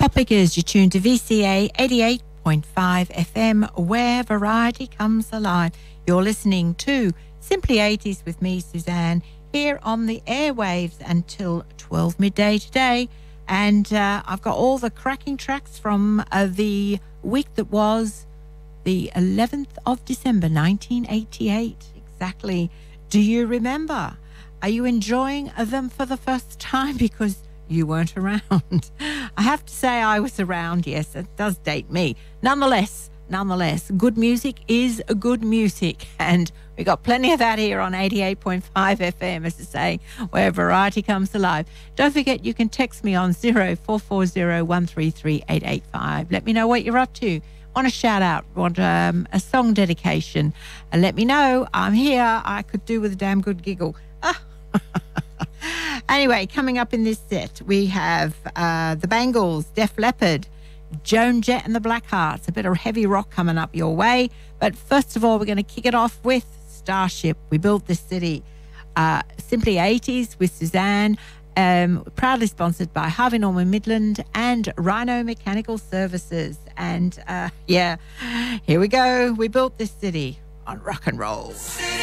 Pickers, you're tuned to VCA 88.5 FM, where variety comes alive. You're listening to Simply 80s with me, Suzanne, here on the airwaves until 12 midday today. And I've got all the cracking tracks from the week that was the 11th of December, 1988. Exactly. Do you remember? Are you enjoying them for the first time? Because you weren't around. I have to say I was around, yes, it does date me. Nonetheless, good music is good music, and we got plenty of that here on 88.5 FM, as I say, where variety comes alive. Don't forget you can text me on 0440 133 885. Let me know what you're up to. Want a shout out, want a song dedication, and let me know. I'm here. I could do with a damn good giggle. Anyway, coming up in this set, we have the Bangles, Def Leppard, Joan Jett and the Blackhearts, a bit of heavy rock coming up your way. But first of all, we're going to kick it off with Starship, We Built This City. Simply 80s with Suzanne, proudly sponsored by Harvey Norman Midland and Rhino Mechanical Services. And here we go. We built this city on rock and roll.